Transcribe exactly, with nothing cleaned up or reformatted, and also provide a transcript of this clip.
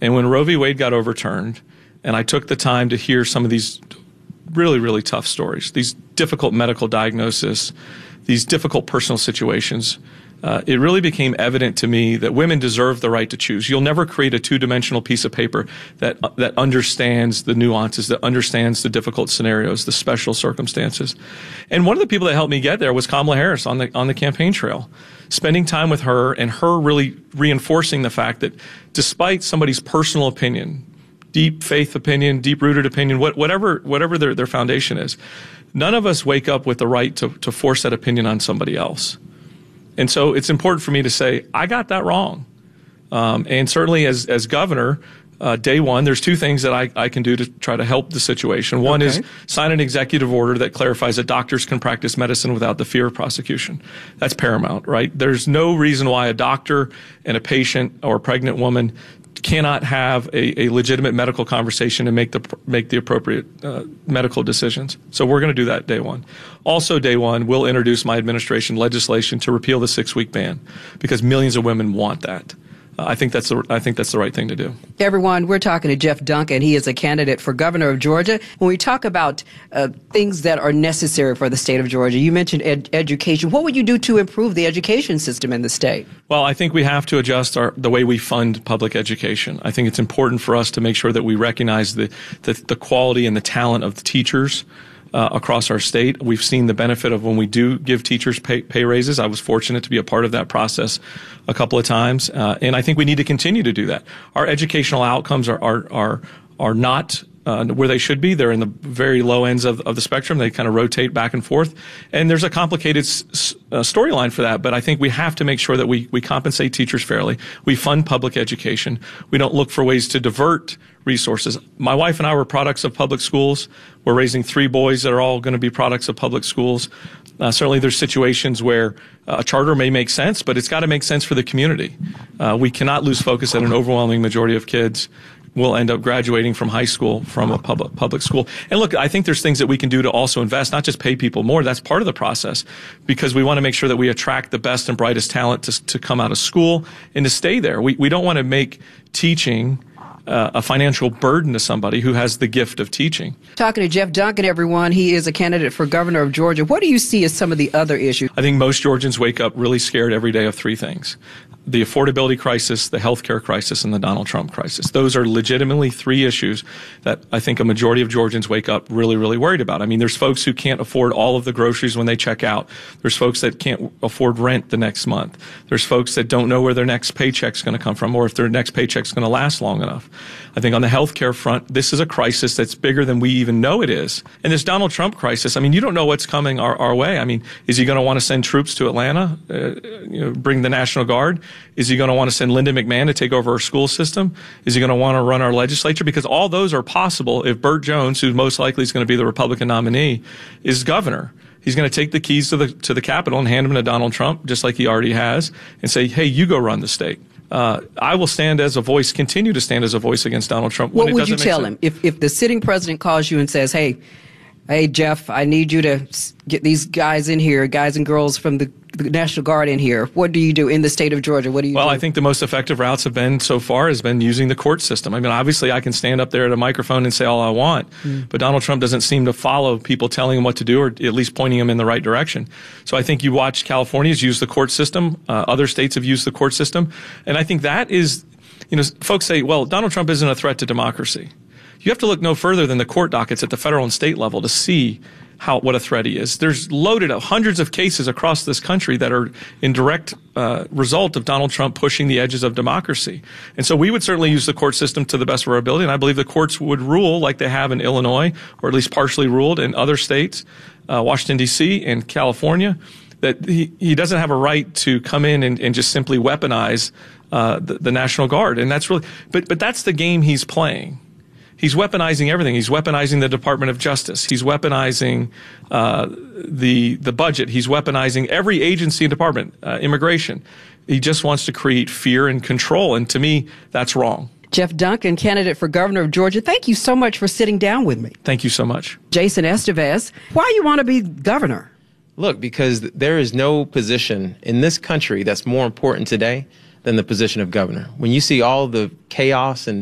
And when Roe v. Wade got overturned, and I took the time to hear some of these really, really tough stories, these difficult medical diagnoses, these difficult personal situations, uh, it really became evident to me that women deserve the right to choose. You'll never create a two-dimensional piece of paper that uh, that understands the nuances, that understands the difficult scenarios, the special circumstances. And one of the people that helped me get there was Kamala Harris on the on the campaign trail. Spending time with her and her really reinforcing the fact that despite somebody's personal opinion, deep faith opinion, deep-rooted opinion, what, whatever whatever their, their foundation is, none of us wake up with the right to, to force that opinion on somebody else. And so it's important for me to say, I got that wrong. Um, and certainly as, as governor, uh, day one, there's two things that I, I can do to try to help the situation. One okay. is sign an executive order that clarifies that doctors can practice medicine without the fear of prosecution. That's paramount, right? There's no reason why a doctor and a patient or a pregnant woman cannot have a, a legitimate medical conversation and make the make the appropriate uh, medical decisions. So we're going to do that day one. Also, day one, we'll introduce my administration legislation to repeal the six-week ban because millions of women want that. Uh, I think that's the I think that's the right thing to do. Everyone, we're talking to Jeff Duncan. He is a candidate for governor of Georgia. When we talk about uh, things that are necessary for the state of Georgia, you mentioned ed- education. What would you do to improve the education system in the state? Well, I think we have to adjust our, the way we fund public education. I think it's important for us to make sure that we recognize the the, the quality and the talent of the teachers Uh, across our state. We've seen the benefit of when we do give teachers pay, pay raises. I was fortunate to be a part of that process a couple of times, uh, and I think we need to continue to do that. Our educational outcomes are are are, are not uh, where they should be. They're in the very low ends of, of the spectrum. They kind of rotate back and forth, and there's a complicated s- uh, storyline for that. But I think we have to make sure that we we compensate teachers fairly. We fund public education. We don't look for ways to divert resources. My wife and I were products of public schools. We're raising three boys that are all going to be products of public schools. Uh, certainly there's situations where uh, a charter may make sense, but it's got to make sense for the community. Uh, we cannot lose focus that an overwhelming majority of kids will end up graduating from high school from a public public school. And look, I think there's things that we can do to also invest, not just pay people more. That's part of the process because we want to make sure that we attract the best and brightest talent to, to come out of school and to stay there. We, we don't want to make teaching Uh, a financial burden to somebody who has the gift of teaching. Talking to Jeff Duncan, everyone. He is a candidate for governor of Georgia. What do you see as some of the other issues? I think most Georgians wake up really scared every day of three things: the affordability crisis, the health care crisis, and the Donald Trump crisis. Those are legitimately three issues that I think a majority of Georgians wake up really, really worried about. I mean, there's folks who can't afford all of the groceries when they check out. There's folks that can't afford rent the next month. There's folks that don't know where their next paycheck's going to come from or if their next paycheck's going to last long enough. I think on the health care front, this is a crisis that's bigger than we even know it is. And this Donald Trump crisis, I mean, you don't know what's coming our, our way. I mean, is he going to want to send troops to Atlanta, uh, you know, bring the National Guard? Is he going to want to send Linda McMahon to take over our school system? Is he going to want to run our legislature? Because all those are possible if Burt Jones, who most likely is going to be the Republican nominee, is governor. He's going to take the keys to the to the Capitol and hand them to Donald Trump, just like he already has, and say, hey, you go run the state. Uh, I will stand as a voice, continue to stand as a voice against Donald Trump. What would you tell him if, if the sitting president calls you and says, hey, hey, Jeff, I need you to get these guys in here, guys and girls from the, the National Guard in here. What do you do in the state of Georgia? What do you well, do? Well, I think the most effective routes have been so far has been using the court system. I mean, obviously I can stand up there at a microphone and say all I want, mm. but Donald Trump doesn't seem to follow people telling him what to do or at least pointing him in the right direction. So I think you watch California's use the court system. Uh, other states have used the court system. And I think that is, you know, folks say, well, Donald Trump isn't a threat to democracy. You have to look no further than the court dockets at the federal and state level to see how what a threat he is. There's loaded up hundreds of cases across this country that are in direct uh, result of Donald Trump pushing the edges of democracy. And so we would certainly use the court system to the best of our ability, and I believe the courts would rule like they have in Illinois, or at least partially ruled in other states, uh, Washington, D C and California, that he, he doesn't have a right to come in and, and just simply weaponize uh, the, the National Guard. And that's really, but but that's the game he's playing. He's weaponizing everything. He's weaponizing the Department of Justice. He's weaponizing uh, the the budget. He's weaponizing every agency and department, uh, immigration. He just wants to create fear and control, and to me, that's wrong. Jeff Duncan, candidate for governor of Georgia, thank you so much for sitting down with me. Thank you so much. Jason Estevez, why you want to be governor? Look, because there is no position in this country that's more important today than the position of governor. When you see all the chaos and